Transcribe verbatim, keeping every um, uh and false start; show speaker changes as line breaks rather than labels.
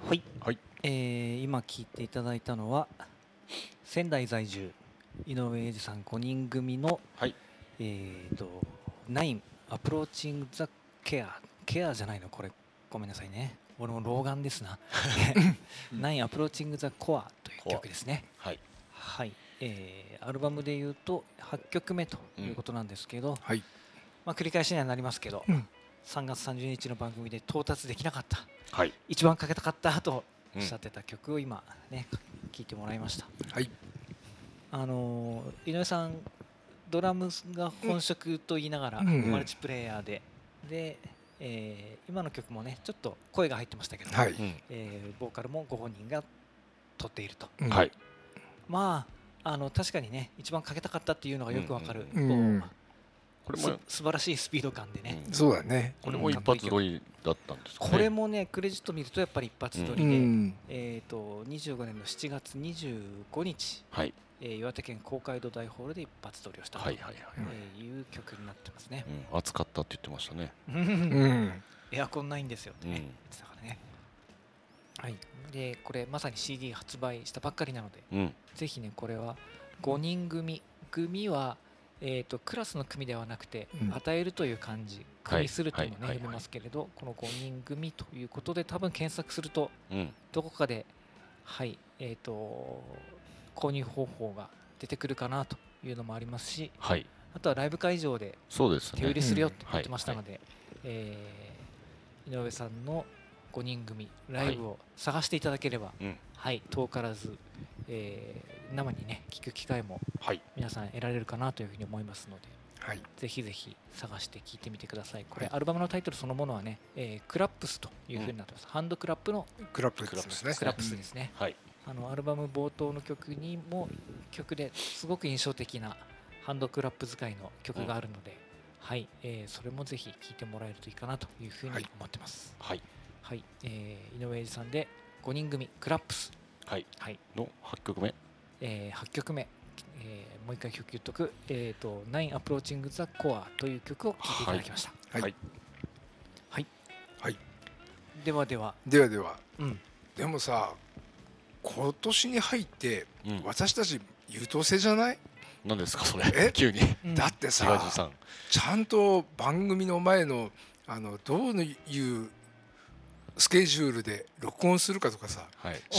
はい、
はい、
えー、今聞いていただいたのは仙台在住井上英二さんごにん組の、
はい、
えーとナインアプローチングザケアケアじゃないのこれごめんなさいね俺も老眼ですなナインアプローチングザコアという曲ですね。
はい、
はい、えー、アルバムでいうとはちきょくめということなんですけど、うん
はい
まあ、繰り返しにはなりますけど、
うん、
さんがつさんじゅうにちの番組で到達できなかった
はい、
一番かけたかったとおっしゃってた曲を今ね聴いてもらいました。
はい、
あのー井上さんドラムが本職と言いながら
うんうん
マルチプレイヤーで、で、えー今の曲もねちょっと声が入ってましたけど、
はい、
うん
えーボーカルもご本人が撮っていると、
うん
はい、
まああの確かにね一番かけたかったっていうのがよくわかる、
うんうん
こう
これも
す素晴らしいスピード感でね、
うん
そうだね。
これも一発撮りだったんですかね。
これもねクレジット見るとやっぱり一発撮
う
りで、
ん、
えー、とにじゅうごねんのしちがつにじゅうごにち、
はい、
えー岩手県公会堂大ホールで一発撮りをしたと、
はい、はい、はい、
えーいう曲になってますね。
うん、暑かったって言ってましたね。
うん、
エアコンないんですよってね、
うん
言ってたからね。はい、でこれまさに シーディー 発売したばっかりなので、
うん、
ぜひねこれはごにん組組は、えー、とクラスの組ではなくて、
うん
与えるという漢字
はい
組するともね、
はいはい
読みますけれど、このごにん組ということで多分検索すると
うん、
どこかではいえー、と購入方法が出てくるかなというのもありますし、
はい、
あとはライブ会場で
そうですね。
手売りするよって
うん
言ってましたので、えー井上さんのごにん組ライブを探していただければ、
うん、
はい遠からず、えー生にね聞く機会も
はい、
皆さん得られるかなというふうに思いますので、
はい、
ぜひぜひ探して聞いてみてください。これ、
はい
アルバムのタイトルそのものはね、えークラップスというふうになってます、ハンドクラップの
クラップですね。
クラップスですね、
はい、
あのアルバム冒頭の曲にも曲ですごく印象的なハンドクラップ使いの曲があるので、はい、えーそれもぜひ聴いてもらえるといいかなというふうに
はい
思ってます。
はい、
はい、えー井上英二さんでごにん組クラップス、
はい、
はい
のはちきょくめ。
えーはちきょくめ、えーもう一回曲言っとく、えー、とナインアプローチングザコアという曲を聴いていただきました。
はい、
はい
はい、
はい。
ではでは、
ではでは、
うん、
でもさ、今年に入って
うん、
私たち優等生じゃない？
何ですかそれ。
え
急に。
うん
だって
白石
さ、
さん。
ちゃんと番組の前のあのどういうスケジュールで録音するかとかさ、
はい。